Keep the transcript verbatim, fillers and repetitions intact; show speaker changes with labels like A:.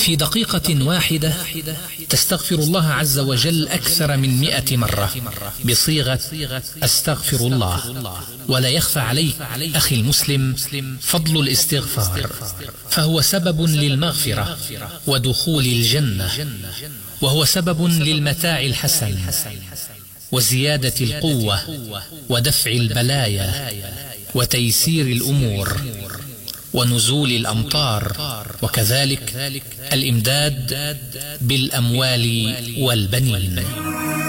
A: في دقيقة واحدة تستغفر الله عز وجل أكثر من مئة مرة بصيغة أستغفر الله. ولا يخفى عليك أخي المسلم فضل الاستغفار، فهو سبب للمغفرة ودخول الجنة، وهو سبب للمتاع الحسن وزيادة القوة ودفع البلايا وتيسير الأمور ونزول الأمطار، وكذلك الإمداد بالأموال والبنين.